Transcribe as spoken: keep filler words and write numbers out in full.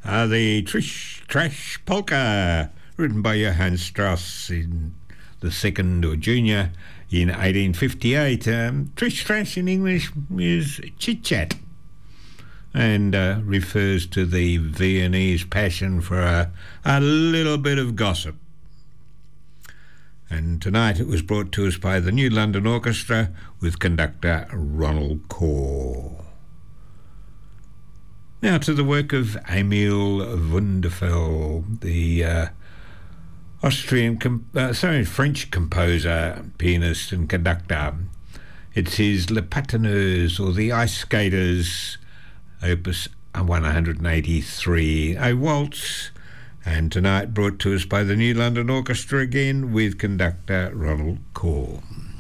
Uh, the Trish Trash Polka, written by Johann Strauss in the second or junior in eighteen fifty-eight. Um, Trish Trash in English is chit-chat and uh, refers to the Viennese passion for a, a little bit of gossip. And tonight it was brought to us by the New London Orchestra with conductor Ronald Corr. Now to the work of Emil Wunderfeld, the uh, Austrian, com- uh, sorry, French composer, pianist and conductor. It's his Le Patineurs, or the Ice Skaters, opus one eighty-three, a waltz, and tonight brought to us by the New London Orchestra again with conductor Ronald Corr.